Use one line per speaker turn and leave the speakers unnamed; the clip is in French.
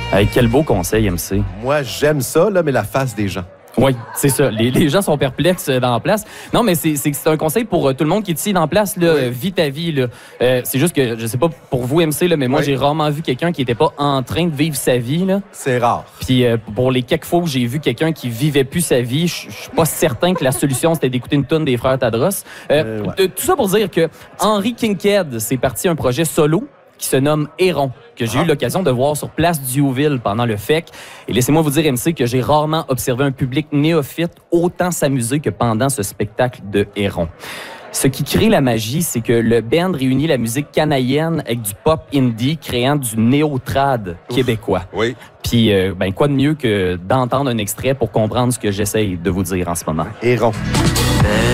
Quel beau conseil, MC.
Moi, j'aime ça, là, mais la face des gens.
Oui, c'est ça. Les gens sont perplexes dans la place. Non, mais c'est un conseil pour tout le monde qui est ici dans la place. Là,
Oui.
vis ta vie. Là. C'est juste que, je sais pas pour vous, MC, là, mais moi,
Oui.
j'ai rarement vu quelqu'un qui était pas en train de vivre sa vie. Là.
C'est rare.
Puis pour les quelques fois où j'ai vu quelqu'un qui vivait plus sa vie, je suis pas certain que la solution, c'était d'écouter une tonne des frères Tadros.
Ouais.
Tout ça pour dire que Henry Kinkhead, c'est parti un projet solo qui se nomme Héron, que j'ai eu l'occasion de voir sur Place Diouville pendant le FEC. Et laissez-moi vous dire, MC, que j'ai rarement observé un public néophyte autant s'amuser que pendant ce spectacle de Héron. Ce qui crée la magie, c'est que le band réunit la musique canadienne avec du pop indie, créant du néo-trad québécois.
Oui.
Puis, quoi de mieux que d'entendre un extrait pour comprendre ce que j'essaye de vous dire en ce moment.
Héron.